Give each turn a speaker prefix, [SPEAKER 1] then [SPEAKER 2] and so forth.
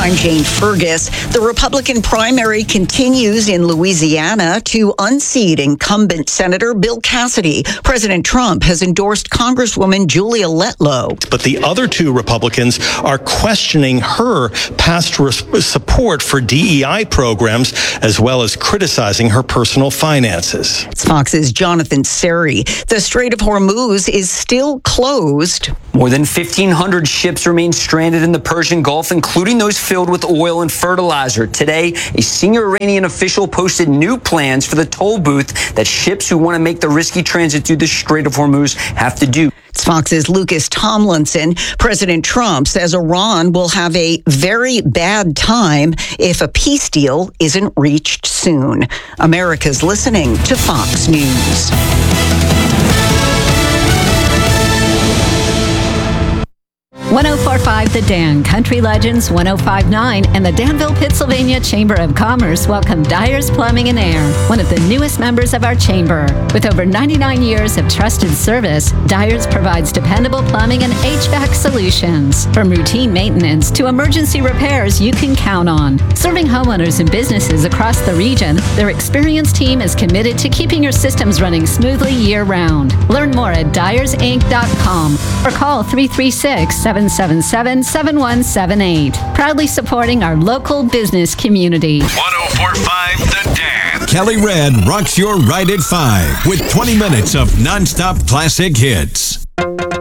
[SPEAKER 1] I'm Jane Fergus. The Republican primary continues in Louisiana to unseat incumbent Senator Bill Cassidy. President Trump has endorsed Congresswoman Julia Letlow.
[SPEAKER 2] But the other two Republicans are questioning her past support for DEI programs, as well as criticizing her personal finances.
[SPEAKER 1] It's Fox's Jonathan Seri. The Strait of Hormuz is still closed.
[SPEAKER 3] More than 1,500 ships remain stranded in the Persian Gulf, including those filled with oil and fertilizer. Today, a senior Iranian official posted new plans for the toll booth that ships who want to make the risky transit through the Strait of Hormuz have to do.
[SPEAKER 1] It's Fox's Lucas Tomlinson. President Trump says Iran will have a very bad time if a peace deal isn't reached soon. America's listening to Fox News.
[SPEAKER 4] 104.5 The Dan, Country Legends 105.9, and the Danville, Pennsylvania Chamber of Commerce welcome Dyers Plumbing and Air, one of the newest members of our chamber. With over 99 years of trusted service, Dyers provides dependable plumbing and HVAC solutions. From routine maintenance to emergency repairs you can count on. Serving homeowners and businesses across the region, their experienced team is committed to keeping your systems running smoothly year-round. Learn more at dyersinc.com or call 336-777-7178. Proudly supporting our local business community.
[SPEAKER 5] 104.5 The Dan.
[SPEAKER 6] Kelly Red rocks your ride at 5 with 20 minutes of nonstop classic hits.